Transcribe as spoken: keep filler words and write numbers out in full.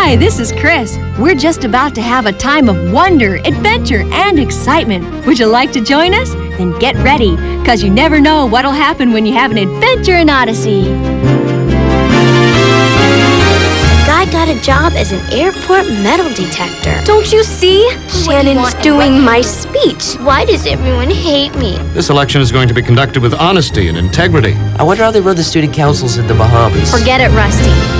Hi, this is Chris. We're just about to have a time of wonder, adventure, and excitement. Would you like to join us? Then get ready, because you never know what'll happen when you have an adventure in Odyssey. I got a job as an airport metal detector. Don't you see? Shannon's do you doing my speech. Why does everyone hate me? This election is going to be conducted with honesty and integrity. I wonder how they run the student councils in the Bahamas. Forget it, Rusty.